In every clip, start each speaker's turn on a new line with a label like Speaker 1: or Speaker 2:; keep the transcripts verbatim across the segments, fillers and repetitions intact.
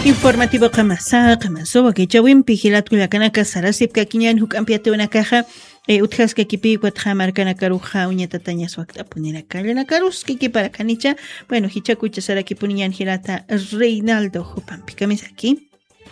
Speaker 1: Informativo Kamasa, Kamaso, que Chawin, Pigilat Kulakanaka, Sarasip, Kakinan, Hukampiate, una caja, Utjas, Kipi, Guathamar, Kanakaruja, Uñeta Taña, Suacta, Punera Kalena Karus, Kiki para Canicha, bueno, Hichakucha, Saraki Punian, Girata, Reinaldo, Jupampi, Camis aquí.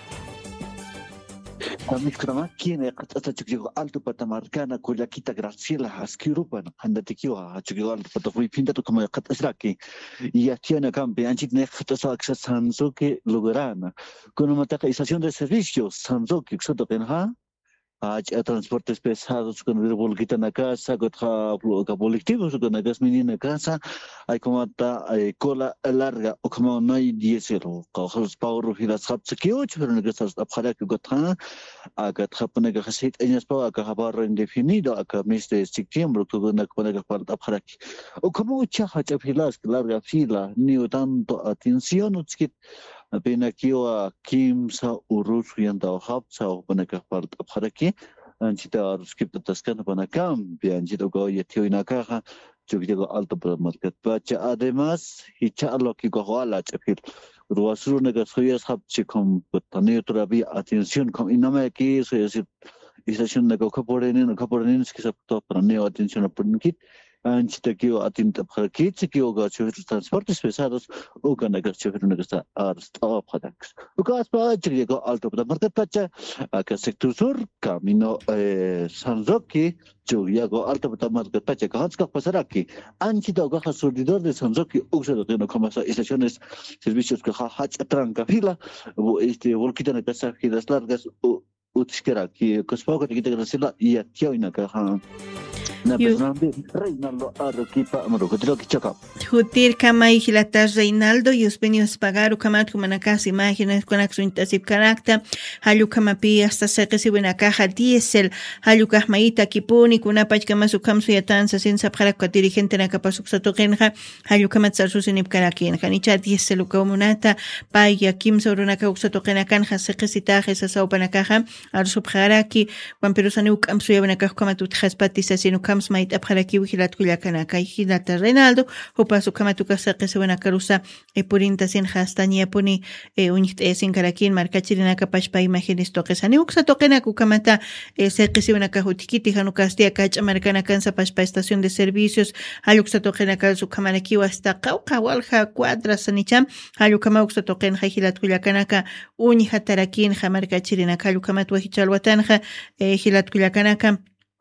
Speaker 2: Mikrama kine hasta chukio alto patamarcana cuya quita Graciela Askirupan anda tikio a chukio alto patafui pinta tu como katasraki y atiana campe anchik nechta saksa sanzoke lograna con una materialización de servicios sanzoke xoto penha a transportes pesados con el volquita en la casa, con colectivos con la gas mini en la casa, hay como ta cola larga o como no hay diésel o los pavos y las hapse que ocho pero en estas abjara que gotana a que trapone que hasit en espa a que habar indefinido a que mes de septiembre que con la pone que para abjara o como chaja chafilas larga fila ni tanto atención o skit apenas que a Kimsa urus yanda hapsa o pone que para abjara que anchita skip taskan para cam anchita go yetio ina caja yo digo alto para market pacha además hicha lo que go ala chafil ruasuru nega soyas hapchi com tani todavía atención com inama aquí soy decir estación de cocaporenen cocaporenen que se para neo atención a pornkit anchita que atinta para kit que go transportes pesados o con la gasto una gasta arsta products o gas para llegó alto para market pacha a sector sur camino San Roque yo llego alto para market pacha que hans pasar aquí anchita go surtidor de San Roque usa de no como estaciones servicios que hach tranca fila este volquita en casa filas largas o utskera que cospoco que te gracila y atio ina caja na personalmente Reinaldo Aroquipa Amorocotro que choca
Speaker 1: Jutir Kamai Gilatas Reinaldo y Uspenios Pagar Ukamat Kumanacas imágenes con Axuintasip Caracta Hayukamapi hasta se recibe una caja diésel Hayukahmaita Kipuni Kunapach Kamasukam Suyatanza sin Sapjara dirigente en Acapasuk Satogenja Hayukamat Sarsusinip Karakin Hanicha diésel Ukamunata Paya Kim Sorunaka Uksatogenakanja se recitaje esa saupanakaja Arsubjaraki Juan Perusani Ukam Suyabanakaj Kamatut Haspatisa Sinukams Mait Abjaraki Wihilat Kuyakanaka y Hilata Reinaldo Pasu kamatuka que se van a carusa e purinta sin hastania puni e unit e sin karakin marca chilena capaz pa imágenes toques ani uxa toquena kukamata e se que se van a cajutikiti hanukastia kach americana cansa pa estación de servicios aluxa toquena cal su kamaraki hasta cauca walja cuadras sanicham alukama uxa toquen hilat kuyakanaka uni hatarakin jamarca chilena kalukamatu hichalwatanja e hilat kuyakanaka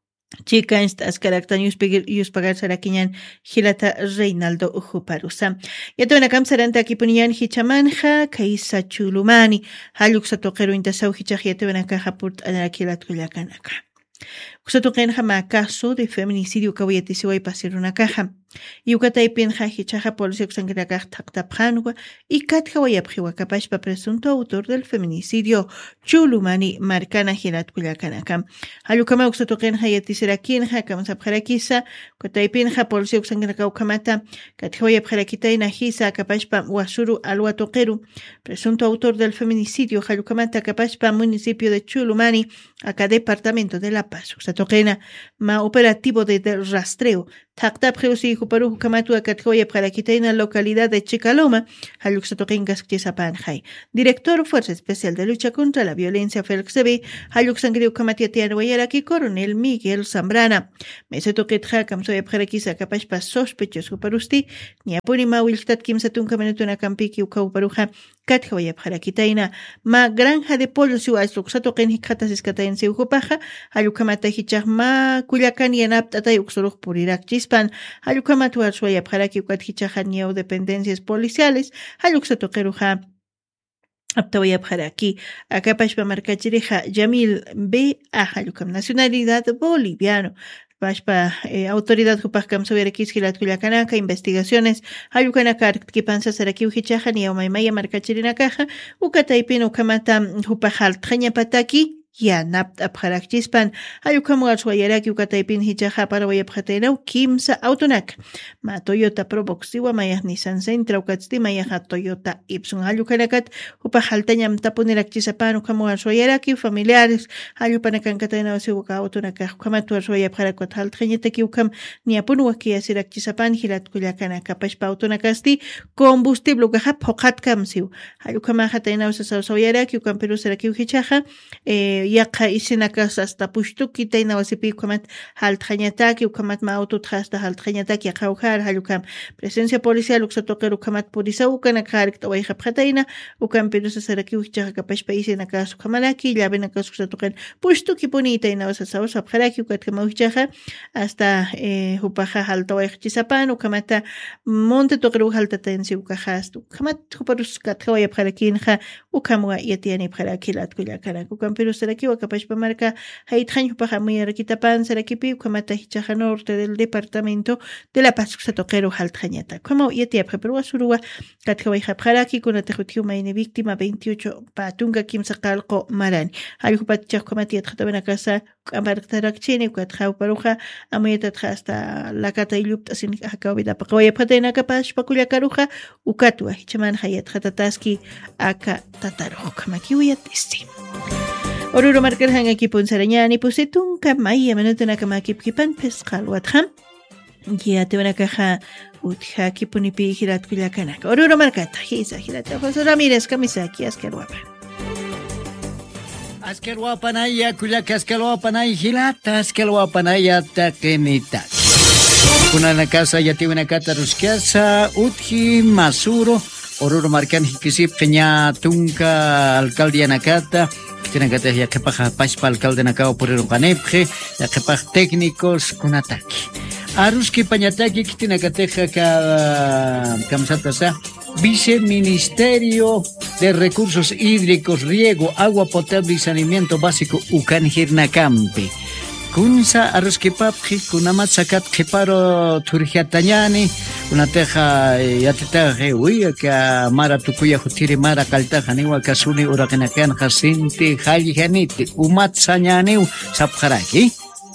Speaker 1: Chica, estas características yus pagar sarakiñan Hilata Reinaldo Ujuparusa. Ya te van a camsaranta aquí ponían Hichamanja, Kaisa Chulumani, Haluksa Toquero Intasau Hichaj, ya te van a caja purt Anakilat Kuyakanaka. Usatoquen jama caso de feminicidio que voy a decir hoy pasar una caja. Y ukata y penja hichaja policía que sangre acá tapjanwa y katja voy a priwa capaz para presunto autor del feminicidio Chulumani Marcana Hilat Kuyakanaka. Halukama usatoquen hayati serakin hakam sapjarakisa, ukata y penja policía que sangre acá ukamata, katja voy a prirakita y najisa capaz para wasuru alwa toqueru, presunto autor del feminicidio Halukamata capaz para municipio de Chulumani, acá departamento de La Paz. Usatoqena ma operativo de, de rastreo. Takta preusi Juparu Kamatu Akatjoya para quitar en la localidad de Chicaloma, Haluxatoquengas Kisapanjay. Director Fuerza Especial de Lucha contra la Violencia Félix Sebe, Haluxangriu Kamatiatian Guayaraki, Coronel Miguel Zambrana. Meseto Ketja Kamsoya Parakisa Kapashpa sospechos Juparusti, ni Apunima Wilstat Kim Satun Kamanutuna Kampiki Ukauparuja, Katjoya Parakitaina, Ma Granja de Pollo Suaz Luxatoquen Hikatas Escataen Seujopaja, Halukamata Hichama Kuyakan y Anaptata Uxoruk Purirak Chispan, Halukamatu Arsuaya Paraki Kwathichahaniao dependencias policiales, Haluxatoqueruja. Aptawaya Paraki, Acapashpa Marcachireja, Yamil B. Ajalukam, nacionalidad boliviano. Pashpa, eh, autoridad Jupakam Soberekis Hilat Kuyakanaka, investigaciones, Halukanaka, Kipansa Sarakiu Hichahan y Omaimaya Marcachirina Caja, Ukataipin Ukamata Jupajal Traña Pataki. ya napt apharakchispan ayukamuga suayaraki ukataipin hichaja para wayapjatenau kimsa autonak ma Toyota Proboxiwa mayaj Nissan Sentra ukatsti mayaja Toyota Ipson ayukanakat upa haltañam tapunirakchisapan ukamuga suayaraki familiares ayupanakankatenau siwaka autonaka ukamatu suayapjarakwat haltjañetaki ukam niapunuwaki asirakchisapan hilatkullakana kapashpa autonakasti combustible ukaja phoqatkam siw ayukamaja tenau sasawsawayaraki ukam Perú seraki uhichaja eh yaqa isinakas hasta pushtuki tayna wasipi ukamat haltjañataki ukamat ma auto hasta haltjañataki yaqa ujar halukam presencia policial uksatoqer ukamat polisa ukana kharik tawayja phatayna ukam Perú seraki uhichaja kapashpa isinakas ukamalaki llavenakas uksatoqer pushtuki puni tayna wasasaw sabjaraki ukatkama uhichaja hasta eh upaja haltawayja chisapan ukamata monte toqer uhaltatensi ukajas ukamat uparus katkawaya pjarakinja ukamwa yatiani pjarakilat kullakana ukam Perú seraki wakapashpa marca haitjaño paja muy arquitapan serakipi ukamata hichaja norte del departamento de La Paz uksatoqero haltjañata como yatia Perú surua katkawayja pjaraki kunatejutiu maini víctima veintiocho patunga kimsaqalqo marani ayupat chaqkamati atjatabana casa ambartarakchini ukatjau paruja amuyata hasta la kata ilupt asin hakawida paqawaya phatena kapash pakullakaruja ukatwa hichaman hayat hatataski aka tataruj kamakiuyatisti Oruro marker hang ekipun sarañani pusitun kamaya manutuna kamakipkipan pesqal watham ya te van a caja utja kipunipi hirat kullakanak Oruro markata hisa hirata José Ramírez kamisaki askerwapa
Speaker 3: askerwapanaya kullaka askerwapanaya hilata askerwapanaya takenita kuna na casa ya te van a kata ruskiasa utji masuro Oruro markan hikisip kenya tunka alcaldía nakata Tinakata ya kepaja paspa alcalde nakao por el panepje ya kepaj técnicos con ataque aruski pañataki tinakateja ka kamsata sa Viceministerio de Recursos Hídricos, Riego, Agua Potable y Saneamiento Básico Ucanjirnakampi Kunsa aruskipapji kunamat sakat khiparo turjatañani una teja yatitaje uya ka mara tukuya jutiri mara kaltaja niwa kasuni urakanakan jasinti haljaniti umat sañani sapjaraki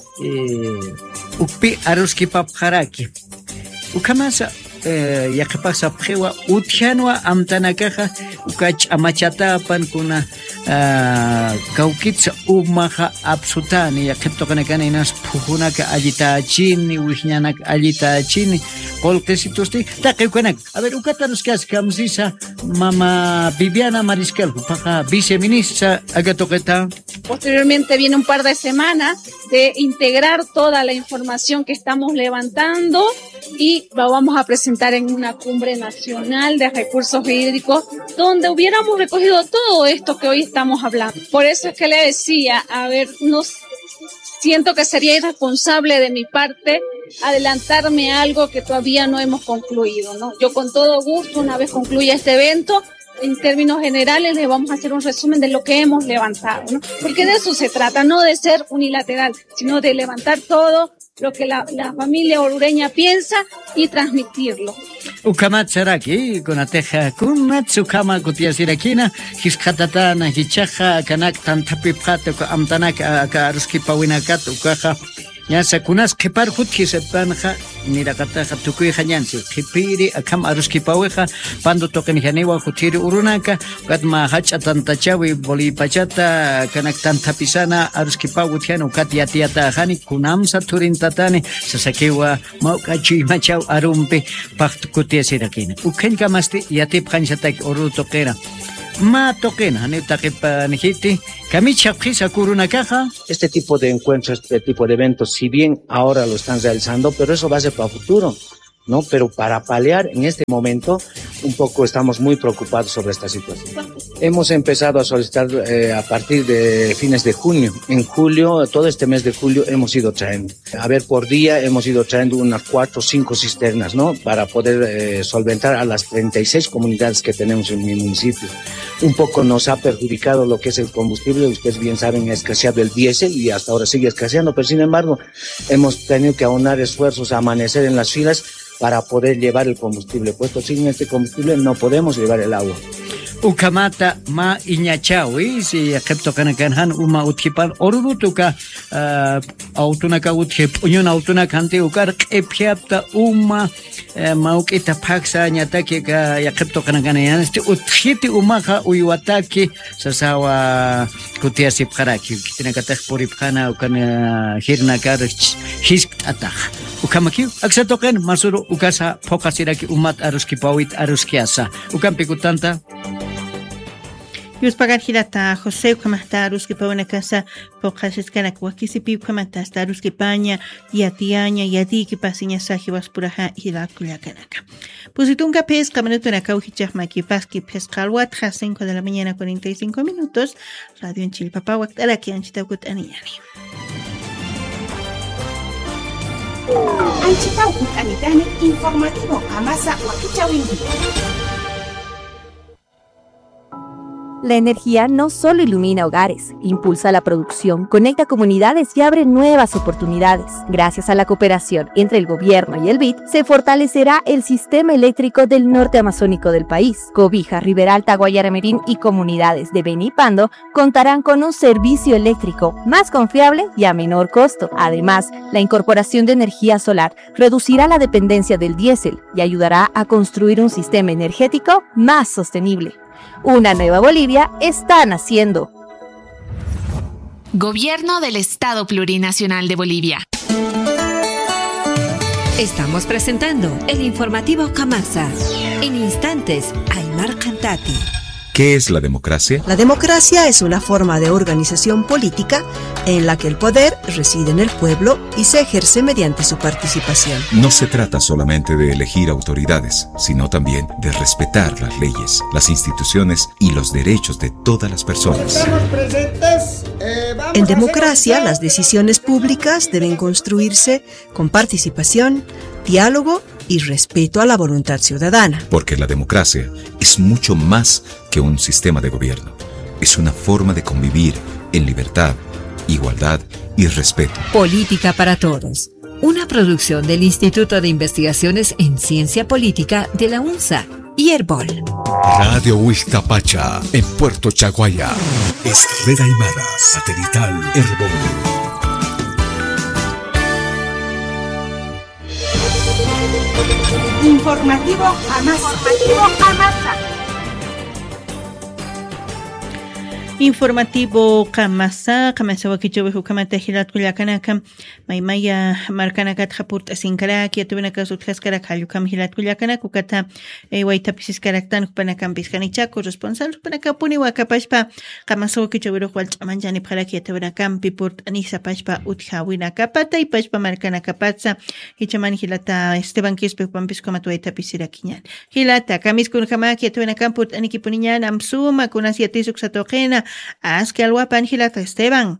Speaker 3: eh ukpi aruskipapjaraki ukamasa eh yakapasa pjewa utjanwa amtanakaja ukach amachatapan kuna kaukitsa umaja absutani yakiptoqanakana inas phujunaka allitachini wijñanak allitachini qolqisitusti taqiykanak a ver ukatanos kaskamsisa mama Viviana Mariscal paja viceministra agatoqeta.
Speaker 4: Posteriormente viene un par de semanas de integrar toda la información que estamos levantando y lo vamos a presentar en una cumbre nacional de recursos hídricos donde hubiéramos recogido todo esto que hoy estamos hablando. Por eso es que le decía, a ver, no siento que sería irresponsable de mi parte adelantarme a algo que todavía no hemos concluido, ¿no? Yo con todo gusto, una vez concluya este evento, en términos generales les vamos a hacer un resumen de lo que hemos levantado, ¿no? Porque de eso se trata, no de ser unilateral, sino de levantar todo lo que la, la familia orureña piensa y transmitirlo.
Speaker 3: Ukamat saraki kunateja kunatsukama kutiasirakina hiskatatana hichaja kanak tantapipata amtanak akaruski pawinakat ukaja Yasa kunas kipar hutki sepanja nirakataja tukuy hanyansi kipiri akam aruski paweja pando token janewa hutiri urunaka katma hacha tantachawi boli pachata kanak tantapisana aruski pawutjano katiatiata hani kunamsa turintatani sasakewa maukachi machau arumpe paktukutia sirakina ukenka masti yatip hanchatak uru tokera Ma toquen, anetakepa nijiti, kamicha prisa kuruna caja.
Speaker 5: Este tipo de encuentros, este tipo de eventos, si bien ahora lo están realizando, pero eso va a ser para futuro, ¿no? Pero para paliar en este momento, un poco estamos muy preocupados sobre esta situación. Hemos empezado a solicitar eh, a partir de fines de junio. En julio, todo este mes de julio, hemos ido trayendo. A ver, por día hemos ido trayendo unas cuatro o cinco cisternas, ¿no? Para poder eh, solventar a las treinta y seis comunidades que tenemos en mi municipio. Un poco nos ha perjudicado lo que es el combustible. Ustedes bien saben, ha escaseado el diésel y hasta ahora sigue escaseando, pero sin embargo, hemos tenido que aunar esfuerzos a amanecer en las filas para poder llevar el combustible, puesto sin este combustible no podemos llevar el agua.
Speaker 3: ukamata ma iñachawi si qepto kanakanhan uma utkipan orurutuka autunaka utkip unyun autunaka ante ukar qepyapta uma maukita paksa nyataki ka yaqepto kanakanayan este utkiti umaha uywataki sasawa kutiasip qaraki kitinakataj poripqana ukana hirnakar hisk'ataq ukamaki aksatoqen masuru ukasa pokasiraki umat aruski pawit aruski asa ukampi kutanta
Speaker 1: Yus pagar hilata José ukamahta aruski pawana casa pokasis kanak wakisipi ukamata hasta aruski paña yatiaña yatiki pasiña saji waspuraha hilakulia kanaka. Pusitunga pesca minuto na kauhichah makipaski pescalwat a cinco de la mañana cuarenta y cinco minutos Radio en Chilpapa waktaraki anchitakut aniyani.
Speaker 6: Anchitakut anitani informativo amasa wakichawingi.
Speaker 7: La energía no solo ilumina hogares, impulsa la producción, conecta comunidades y abre nuevas oportunidades. Gracias a la cooperación entre el gobierno y el B I D, se fortalecerá el sistema eléctrico del norte amazónico del país. Cobija, Riberalta, Guayaramerín y comunidades de Beni y Pando contarán con un servicio eléctrico más confiable y a menor costo. Además, la incorporación de energía solar reducirá la dependencia del diésel y ayudará a construir un sistema energético más sostenible. Una nueva Bolivia está naciendo.
Speaker 8: Gobierno del Estado Plurinacional de Bolivia.
Speaker 9: Estamos presentando el informativo Camasa. En instantes, Aymar Cantati.
Speaker 10: ¿Qué es la democracia?
Speaker 11: La democracia es una forma de organización política en la que el poder reside en el pueblo y se ejerce mediante su participación.
Speaker 10: No se trata solamente de elegir autoridades, sino también de respetar las leyes, las instituciones y los derechos de todas las personas.
Speaker 11: ¿Estamos presentes? Eh, en democracia, las decisiones públicas deben construirse con participación, diálogo y respeto a la voluntad ciudadana.
Speaker 10: Porque la democracia es mucho más que un sistema de gobierno. Es una forma de convivir en libertad, igualdad y respeto.
Speaker 9: Política para Todos. Una producción del Instituto de Investigaciones en Ciencia Política de la UNSA y Herbol.
Speaker 12: Radio Huixtapacha, en Puerto Chaguaya. Es Red Aymara, satelital Herbol.
Speaker 6: Informativo Amasa. Informativo Amasa.
Speaker 1: Informativo Kamasa, Kamasa Wakicho Hukamata Hilat Kuliakanaka, Maimaya Markanakat Hapurt Asinkarak, Yatubanakas Utkaskarak, Hayukam Hilat Kuliakana, Kukata, Ewaitapisis Karaktan, Panakam Piskanichaku, responsable Panakapuni Wakapashpa, Kamasa Wakicho Walt Amanjani Parak, Yatabanakam, Pipurt Anisa Pashpa, Uthawina Kapata, y Pashpa Markanakapatsa, Hichaman Hilata, Esteban Kispe, Pampiskomatueta Pisirakinan. Hilata, Kamiskun Hamak, Yatabanakam, Put Anikipunian, Amsuma, Kunasiatisuk Satokena. Haz que algo Angela Esteban.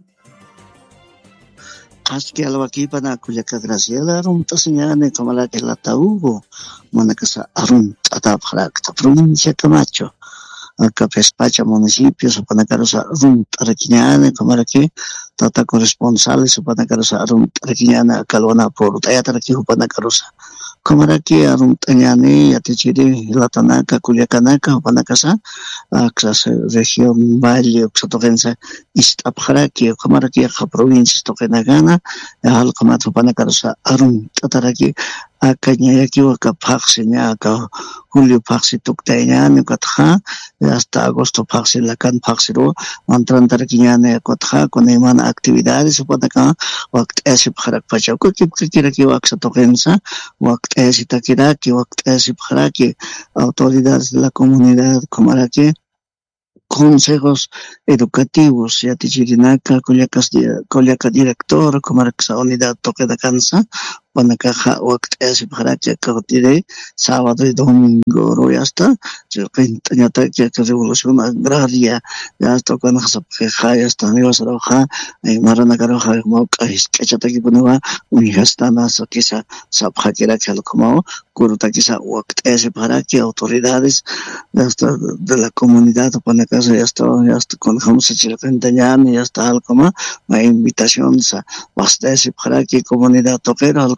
Speaker 13: Haz que algo aquí para cuya que Graciela Arunta señale como la que la taugo, Monacasa Arunta Ataprak, provincia Camacho, acá Pespacha municipio, Supanacarosa Arunta Requiñane, como la que Tata corresponsales, Supanacarosa Arunta Requiñana, Calona por Tayataraki, Supanacarosa. Como la que Aruntañane, Yatichiri, Latanaka, Culiacanaka, Panacasa, Axas, región Valle, Oxatogense, Istapjaraki, como la que provincia Tokenagana, Alcamato Panacarosa, Aruntataraki, Acañayaki, Acapaxiña, Julio Paxi Tuktañane, Catja, hasta agosto Paxi, Lacan Paxiro, Mantrantarquiñane, Catja, con Eman actividades, Panaca, Wact Esipjarak Pachaco, Kipkiraki, Oxatogense, Wact Esitakiraki, Wact Esipjaraki, autoridades de la comunidad, como la que consejos educativos, Yatichirinaka, Coliaca director, como la unidad Toque de Cansa, Panacaja, Wact Esipjaraki, Cautire, sábado y domingo, ya está, ya está, revolución agraria, ya está con Jasapeja, ya está, amigos Roja, y Maranacaroja, Moca, Cachataki Punua, Unihastana, Sakisa, Sapjakira, Calcomao, Kurutakisa, Wact Esipjaraki, autoridades de la comunidad, Panacasa, ya está, ya está con Hamsa Chilcantañan, ya está Alcoma, la invitación a Wact Esipjaraki, comunidad toquera,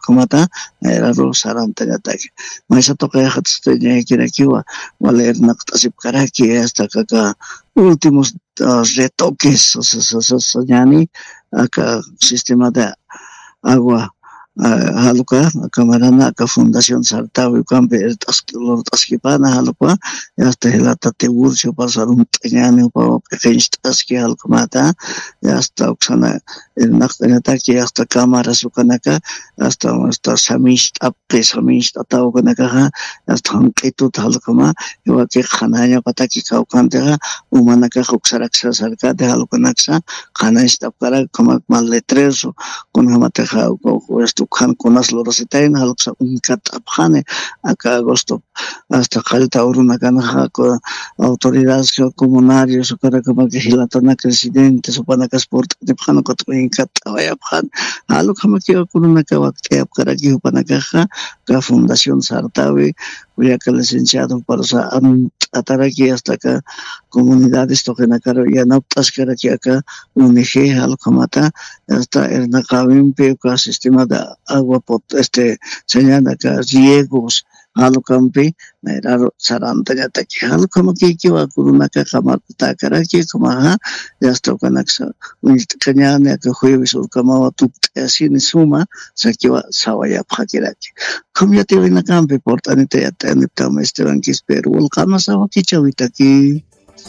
Speaker 13: halkamata nairaro sarantañataki maysa toqayaqatistañaykirakiwa walayrinaqtasip karaki hasta kaka últimos uh, retoques o sea soñani acá sistema de agua haluka kamarana ka fundación Sartawi kampe lor taskipana haluka hasta helata tegurcio pasarum tñani pa pequeñstaski halkamata hasta oxana el naqtanataki hasta cámara sukanaka hasta hasta samish apke samish atawkanaka hasta hanqitu halkama iwa ke khanaña pataki kaukantega umanaka huxaraksa sarkate halkanaksa khanash tapkara kama mal letreso con hamateja esto kan konas lorasitain haluksa unkat abjane acá agosto hasta kalta uruna kana ko autoridades comunarios para como que hilatana presidente supana ka sport de khana ko unkat awaya abjan haluk hama ki uruna ka wakti abkara ki upana ka ka fundación Sartawi cuya que licenciado para sa ataraki hasta acá comunidades toquen caro ya no tascara que acá unige halkamata hasta el nakawimpe ka sistema de agua pot este señala acá riegos halkampi nairaro sarantanya taki halkama ki ki wa kuruna ka kamar takara ki kuma ya sto kanaksa unikanyane ka jueves kama wa tu así ni suma sakiwa sawaya phakiraki kamyate wina kampe portanite ya tanita esteban que espero volcama sawa ki chawitaki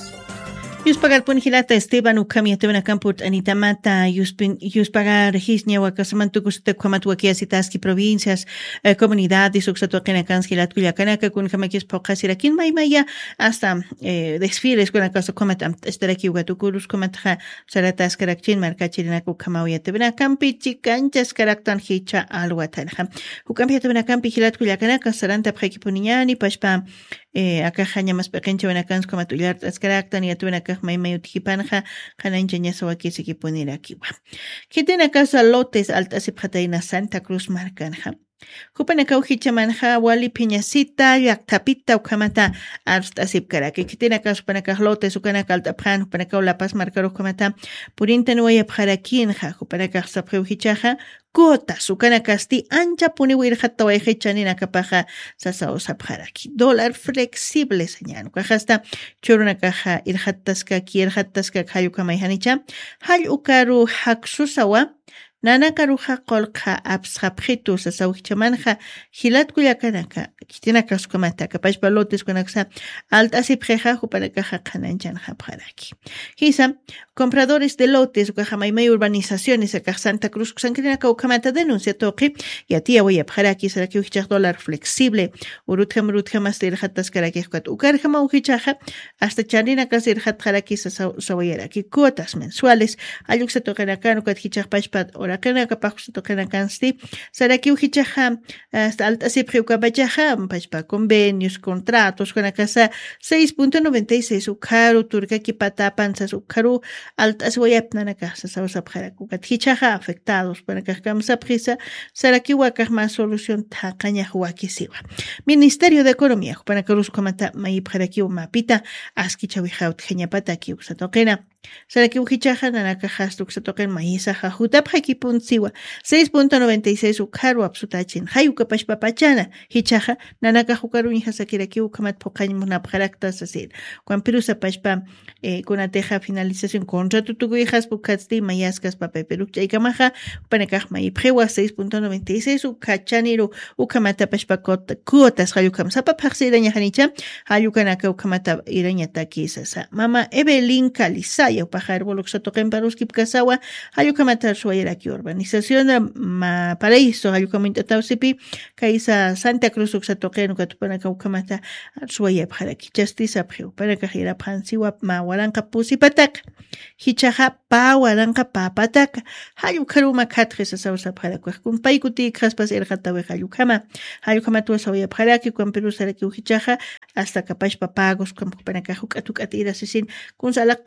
Speaker 1: Yus pagar punjilata Esteban ukami atevena campurt Anita Mata yus yus pagar hisnia wakasamantu kuste kwamatuakia sitaski provincias eh, comunidades uxatoqena kanskilat kuyakanaka kun kamakis pokasirakin maimaya hasta eh, desfiles con acaso komatam estaraki ugatukurus komatja saratas karakchin markachirina kukamawia atevena campi chikanchas karaktan hicha alwatarja ukami atevena campi hilat kuyakanaka saranta prekipuniani pashpa eh, acá jaña más pequeña una cans como tuyar tas carácter y atuna acá mai mai utjipanja jana enseña so aquí se que poner aquí va que tiene casa lotes altas y pataina Santa Cruz marcanja Kupana kauhicha manja wali piñacita yaktapita ukamata hasta sipkara que tiene casa para lotes ukana kalta pran para la paz marcar ukamata purinta no hay para quinja kupana casa preuhichaja Gota, sukana casti, ancha puni wirjata wa ejechanina capaja sasa o sapjaraki. Dólar flexible, señal. Cajasta, choruna caja, irjataska, kierjataska, hayuka maihanicha. Hayukaru haksusawa. Nana karuja kolka absapjitu sasauchimanja hilat kuyakanaka kitina kaskomata kapash balotes konaksa alta sipjeja jupanakaja kananchan japjaraki. Hisa compradores de lotes ukajamaimay urbanizaciones acá Santa Cruz sankrina kaukamata denuncia toqui y a tía voy a bjaraki saraki uhichaj dólar flexible urutkam urutkam hasta irjatas karaki kat ukarjama uhichaja hasta charina kas irjat jaraki sawayaraki cuotas mensuales ayuksa toqenakano kat hichaj pashpat Orakana kapaj toqena kansti saraki uhichaja hasta alta sipri ukabachaja pashpa convenios contratos con la casa seis punto noventa y seis ukaru turka kipata panzas ukaru altas wayapna casa sausa bjaraku kathichaja afectados para que kamsa prisa saraki wakaj más solución taqaña huakisiwa Ministerio de Economía para que los comata mai bjaraki mapita aski chawijaut geñapata ki usatoqena saraki uhichaja nanaka hastuk satoqen maisa jajuta bjakipunsiwa seis punto noventa y seis ukaru absutachin hayuka pashpapachana hichaja nanaka hukaru hija sakiraki ukamat pokañ muna bjarakta sasir cuan pirusa pashpa eh, con ateja finalización contrato tu hijas bukatsti mayaskas pape perucha y kamaja panakaj mai prewa seis punto noventa y seis ukachaniro ukamata pashpa kuotas hayukam sapa paxiraña hanicha hayukanaka ukamata iraña takisasa mama Evelyn Calizaya upajar boloksotoqen paruskip kasawa hayukamata suayeraki urbanización ma paraíso hayukamita tausipi kaisa Santa Cruz uksatoqen ukatupanaka ukamata suaya bjaraki justice aprio para kajira pansiwa ma waranka pusipatak hichaja pa waranka papatak hayukaruma katjes asausa bjaraki kumpaykuti kraspas erjatawe hayukama hayukama tu asawaya bjaraki kuamperu saraki hichaja hasta kapash papagos kumpapanaka hukatukatira sisin kun salaktas ñan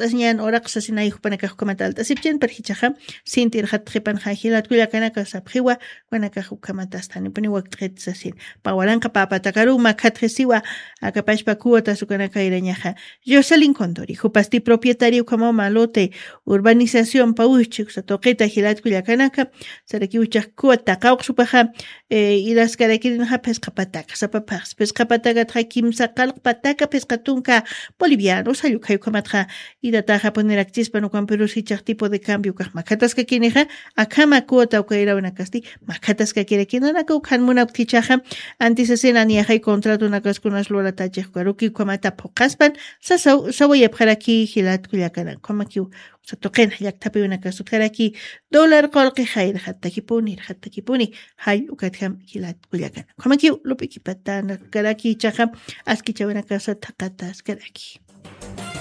Speaker 1: awraqsa sinayuqpanaka hukamata altasipchen perhichaja sintir hatqipan hajilat kuyakanaka sapjiwa wanaka hukamata astanipani waqtqetsasin pawaranqa papatakharuma khatqisiwa akapashpa kuwata sukanaka irañaja Jocelyn Condori hupasti propietario como malote urbanización pauchik satoqita hilat kuyakanaka sarakiuchaq kuwata qawqsupaja iraskarakirinja pesqapataka sapapas pesqapataka trakimsa qalqpataka pesqatunka bolivianos ayukhayukamatqa irataja poner actispa no kan Perú sichaq tipo de cambio kaq makatasqa kineja akama kuota ukairawana kasti makatasqa kirekinanaka ukhanmuna uktichaja antes escena niajay contrato nakaskunas loratachiq karuki ukamata poqaspan sasaw sawayapqaraki hilat kuyakana komakiu satoqena llaqtapi unakasukharaki dólar qolqi hayr hattakipuni hattakipuni hay ukatham hilat kuyakana komakiu lupikipatana karaki chaja askichawana kasa taqatas karaki